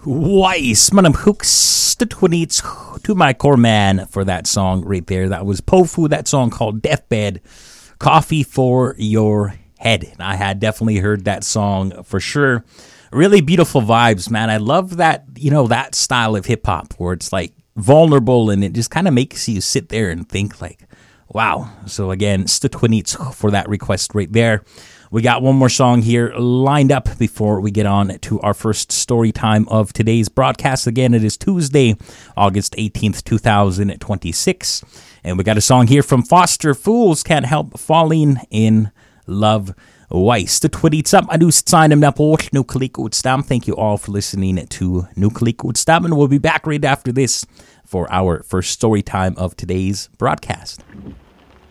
Weiss, manam hooks the twinnies to my core man for that song right there. That was Pofu, that song called Deathbed, Coffee for Your Head. And I had definitely heard that song for sure. Really beautiful vibes, man. I love that, that style of hip hop where it's like vulnerable and it just kind of makes you sit there and think like, wow. So again, Stutwinits for that request right there. We got one more song here lined up before we get on to our first story time of today's broadcast. Again, it is Tuesday, August 18th, 2026. And we got a song here from Foster Fools, Can't Help Falling in Love. Weiss. The tweets up. I do sign them up. Thank you all for listening to Nuclear and we'll be back right after this for our first story time of today's broadcast.